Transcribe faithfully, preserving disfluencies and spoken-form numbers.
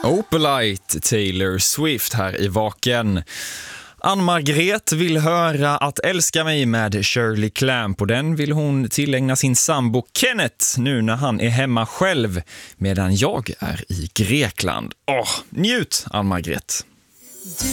Opalite, Taylor Swift här i Vaken. Ann-Margret vill höra Att älska mig med Shirley Clamp, och den vill hon tillägna sin sambo Kenneth nu när han är hemma själv medan jag är i Grekland. Åh, njut Ann-Margret!